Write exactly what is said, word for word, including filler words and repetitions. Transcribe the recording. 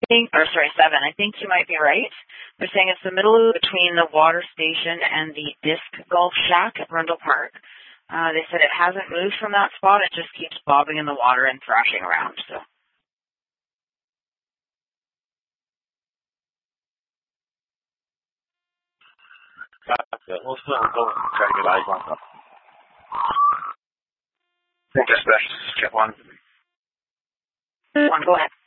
think, or sorry, seven. I think you might be right. They're saying it's the middle between the water station and the disc golf shack at Rundle Park. Uh, they said it hasn't moved from that spot. It just keeps bobbing in the water and thrashing around. So. Gotcha. We'll still go and try to get eyes on them. I think that's best. Check one. One, go ahead.